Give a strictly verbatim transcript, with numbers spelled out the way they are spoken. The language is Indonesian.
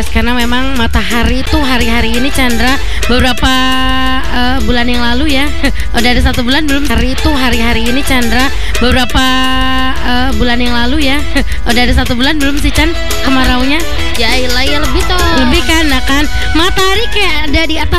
Yes, karena memang matahari itu hari-hari ini Chandra beberapa uh, bulan yang lalu ya. Udah ada satu bulan belum? Hari itu hari-hari ini Chandra beberapa uh, bulan yang lalu ya. Udah ada satu bulan belum sih Chan kemaraunya? Ya ilah ya lebih toh. Lebih kan, nah kan matahari kayak ada di atas